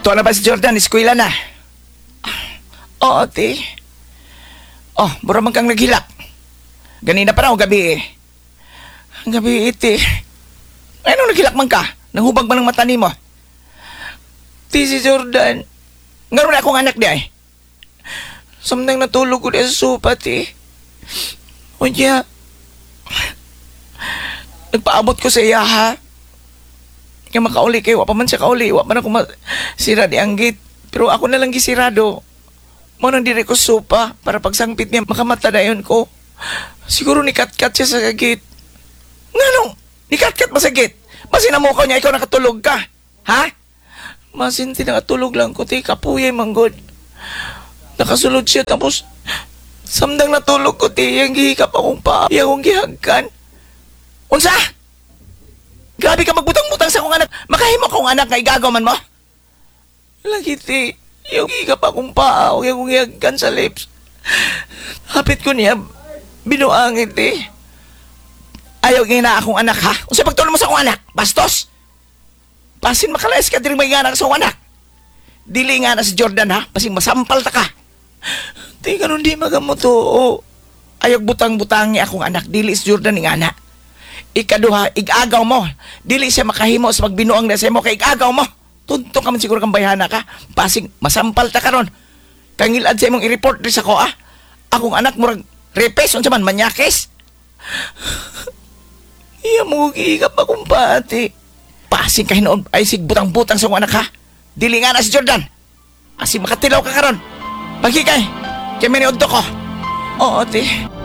Tuwa na ba si Jordan? Eskwela na. Oo, ti. Oh, mura man kang naghilak. Ganina pa raw, gabi eh. Gabi iti. Ano naghilak man ka? Nanghubag man ng mata ni mo? Ti si Jordan. Ngaroon na akong anak di ay. Samtang natulog ko di sa sopa, ti. O niya, nagpaabot ko sa iya, ha? Kaya makauli kayo, wa pa man siya kauli, wa pa na sira di ang gate. Pero ako na lang gisirado. Mo nang diri ko sopa, para pagsangpit niya, makamata na yun ko. Siguro nikat-kat siya sa gate. Nga nikat-kat ba sa gate? Masin na mo ko niya, ikaw nakatulog ka. Ha? Masin, tinakatulog lang ko, ti, kapuyay manggod. Nakasulod siya, tapos, samdang natulog ko, ti, yung gihikap akong pa, yung gihagkan. Unsa? Grabe ka magbutang-butang sa akong anak. Makahimo akong anak nga igagaw man mo? Lagi, ti. Yung higap akong paa o yung higagkan sa lips. Hapit ko niya. Binuangin, ti. Ayaw nga akong anak, ha? Unsa pagtulong mo sa akong anak? Bastos? Pasin makalayas ka din may anak sa akong anak. Dili nga na si Jordan, ha? Pasin masampal ta ka. Ti, ganun di magamot, o. Ayaw butang-butangi akong anak. Dili si Jordan ng anak. Ikaduha, igagaw mo. Dili siya makahimo sa magbinuang na sa mo kay igagaw mo. Tuntong ka man siguro kang bayhana ka. Pasing, masampal ta karon. Kangilad sa imong i-report rin sa ko, ah. Akong anak mo repes, unsa man, manyakes. Iya mo gigap akong pati. Pasing kahinoon ay sig butang-butang sa akong anak, ha. Dili nga na si Jordan. Asing makatilaw ka karon. Pagkikay, kaya may niudto ko. Oo, ti.